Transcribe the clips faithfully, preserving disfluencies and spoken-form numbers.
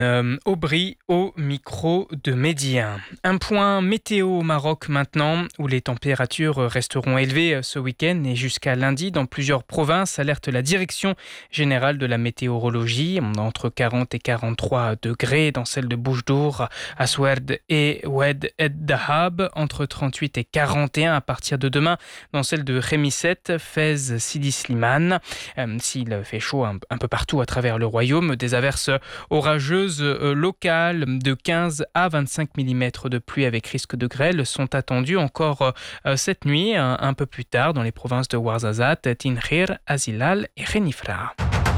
Euh, Aubry au micro de Médien. Un point météo au Maroc maintenant, où les températures resteront élevées ce week-end et jusqu'à lundi dans plusieurs provinces, alerte la direction générale de la météorologie. On a entre quarante et quarante-trois degrés dans celle de Boujdour, Aswerd et Oued et Dahab, entre trente-huit et quarante et un à partir de demain dans celle de Rémisset, Fès, Sidi Slimane. Euh, s'il fait chaud un, un peu partout à travers le royaume, des averses orageuses locales de quinze à vingt-cinq millimètres de pluie avec risque de grêle sont attendues encore euh, cette nuit, un, un peu plus tard dans les provinces de Ouarzazate, Tinkhir, Azilal et Khenifra.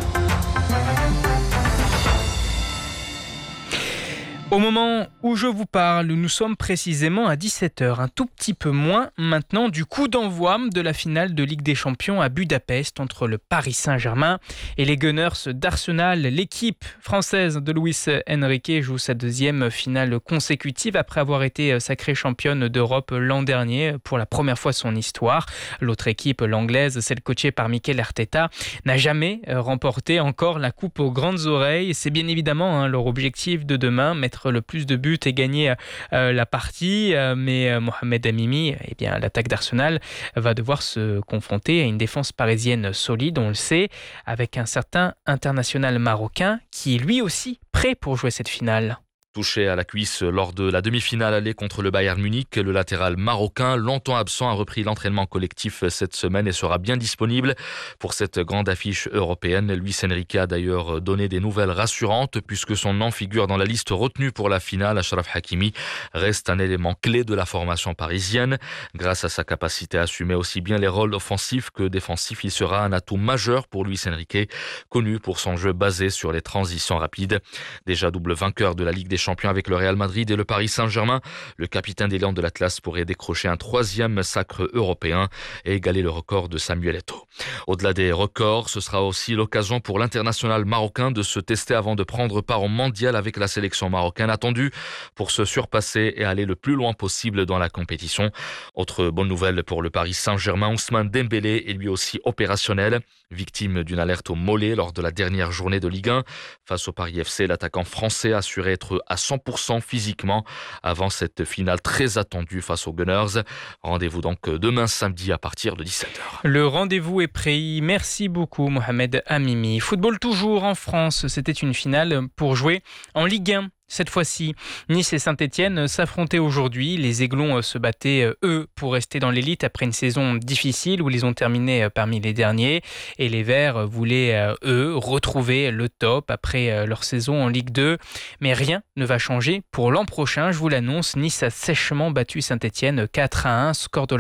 Au moment où je vous parle, nous sommes précisément à dix-sept heures, un tout petit peu moins maintenant du coup d'envoi de la finale de Ligue des Champions à Budapest entre le Paris Saint-Germain et les Gunners d'Arsenal. L'équipe française de Luis Enrique joue sa deuxième finale consécutive après avoir été sacrée championne d'Europe l'an dernier pour la première fois de son histoire. L'autre équipe, l'anglaise, celle coachée par Mikel Arteta, n'a jamais remporté encore la coupe aux grandes oreilles. C'est bien évidemment hein, leur objectif de demain, mettre le plus de buts et gagner euh, la partie, euh, mais euh, Mohamed Amimi, eh bien, l'attaque d'Arsenal va devoir se confronter à une défense parisienne solide, on le sait, avec un certain international marocain qui est lui aussi prêt pour jouer cette finale. Touché à la cuisse lors de la demi-finale allée contre le Bayern Munich, le latéral marocain, longtemps absent, a repris l'entraînement collectif cette semaine et sera bien disponible pour cette grande affiche européenne. Luis Enrique a d'ailleurs donné des nouvelles rassurantes puisque son nom figure dans la liste retenue pour la finale. Achraf Hakimi reste un élément clé de la formation parisienne. Grâce à sa capacité à assumer aussi bien les rôles offensifs que défensifs, il sera un atout majeur pour Luis Enrique, connu pour son jeu basé sur les transitions rapides. Déjà double vainqueur de la Ligue des Champion avec le Real Madrid et le Paris Saint-Germain, le capitaine des Lions de l'Atlas pourrait décrocher un troisième sacre européen et égaler le record de Samuel Eto'o. Au-delà des records, ce sera aussi l'occasion pour l'international marocain de se tester avant de prendre part au mondial avec la sélection marocaine attendue pour se surpasser et aller le plus loin possible dans la compétition. Autre bonne nouvelle pour le Paris Saint-Germain, Ousmane Dembélé est lui aussi opérationnel, victime d'une alerte au mollet lors de la dernière journée de Ligue un. Face au Paris F C, l'attaquant français assurait être à cent pour cent physiquement avant cette finale très attendue face aux Gunners. Rendez-vous donc demain samedi à partir de dix-sept heures. Le rendez-vous est pris. Merci beaucoup Mohamed Amimi. Football toujours en France. C'était une finale pour jouer en Ligue un. Cette fois-ci, Nice et Saint-Etienne s'affrontaient aujourd'hui. Les Aiglons se battaient, eux, pour rester dans l'élite après une saison difficile où ils ont terminé parmi les derniers. Et les Verts voulaient, eux, retrouver le top après leur saison en Ligue deux. Mais rien ne va changer pour l'an prochain. Je vous l'annonce, Nice a sèchement battu Saint-Etienne quatre à un. Score de